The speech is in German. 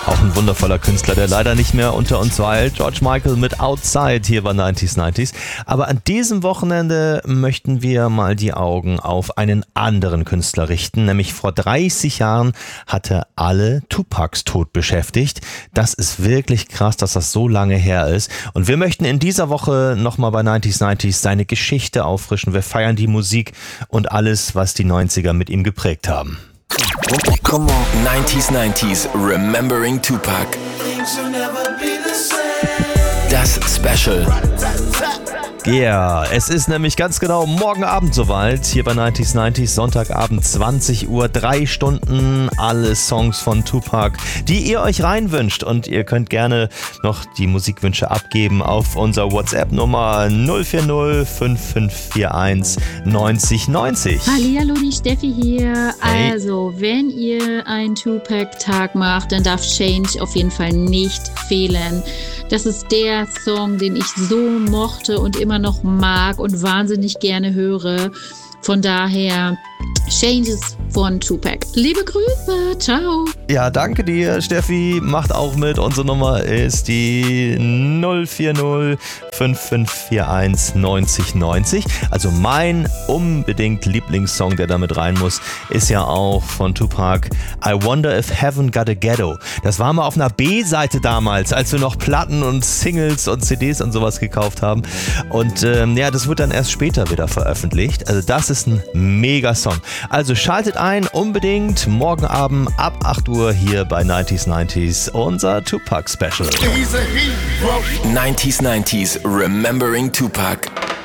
Auch ein wundervoller Künstler, der leider nicht mehr unter uns weilt. George Michael mit Outside hier bei 90s. Aber an diesem Wochenende möchten wir mal die Augen auf einen anderen Künstler richten. Nämlich vor 30 Jahren hat er alle Tupacs Tod beschäftigt. Das ist wirklich krass, dass das so lange her ist. Und wir möchten in dieser Woche nochmal bei 90s seine Geschichte auffrischen. Wir feiern die Musik und alles, was die 90er mit ihm geprägt haben. Come on. 90s, Remembering Tupac. Das Special. Ja, es ist nämlich ganz genau morgen Abend soweit, hier bei 90s, Sonntagabend 20 Uhr, 3 Stunden, alle Songs von Tupac, die ihr euch reinwünscht, und ihr könnt gerne noch die Musikwünsche abgeben auf unserer WhatsApp-Nummer 040 5541 9090. Hallihallo, die Steffi hier. Hey. Also, wenn ihr einen Tupac-Tag macht, dann darf Change auf jeden Fall nicht fehlen. Das ist der Song, den ich so mochte und immer noch mag und wahnsinnig gerne höre. Von daher Changes von Tupac. Liebe Grüße, ciao. Ja, danke dir, Steffi. Macht auch mit. Unsere Nummer ist die 040 5541 9090. Also mein unbedingt Lieblingssong, der damit rein muss, ist ja auch von Tupac, I Wonder If Heaven Got a Ghetto. Das war mal auf einer B-Seite damals, als wir noch Platten und Singles und CDs und sowas gekauft haben. Und ja, das wird dann erst später wieder veröffentlicht. Also das ist ein Mega-Song. Also schaltet ein, unbedingt, morgen Abend ab 8 Uhr hier bei 90s, unser Tupac-Special. 90s, Remembering Tupac.